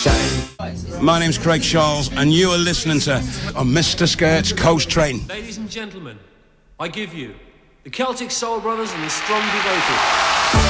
My name's Craig Charles, and you are listening to Mr. Skirt's Coast Train. Ladies and gentlemen, I give you the Celtic Soul Brothers and the Strong Devoted.